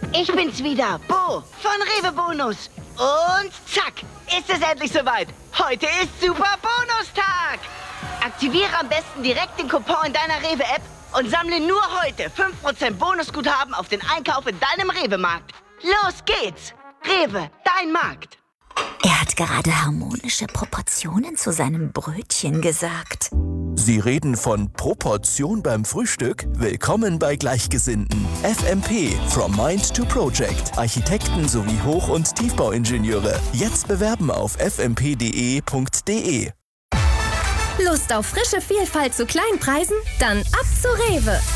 Ich bin's wieder, Bo von Rewe Bonus. Und zack, ist es endlich soweit. Heute ist Super Bonustag. Aktiviere am besten direkt den Coupon in deiner Rewe-App und sammle nur heute 5% Bonusguthaben auf den Einkauf in deinem Rewe-Markt. Los geht's! Rewe, dein Markt. Er hat gerade harmonische Proportionen zu seinem Brötchen gesagt. Sie reden von Proportion beim Frühstück? Willkommen bei Gleichgesinnten. FMP, From Mind to Project. Architekten sowie Hoch- und Tiefbauingenieure. Jetzt bewerben auf fmp.de. Lust auf frische Vielfalt zu kleinen Preisen? Dann ab zu Rewe.